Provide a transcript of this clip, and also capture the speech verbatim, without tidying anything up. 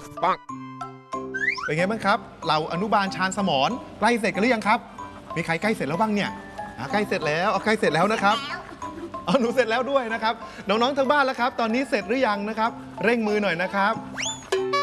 ปังเป็นไงบ้างครับเราอนุบาลชาญสมรใกล้เสร็จกันหรือยังครับมีใครใกล้เสร็จแล้วบ้างเนี่ยใกล้เสร็จแล้วใกล้เสร็จแล้วนะครับอ๋อหนูเสร็จแล้วด้วยนะครับน้องๆทางบ้านแล้วครับตอนนี้เสร็จหรือยังนะครับเร่งมือหน่อยนะครับ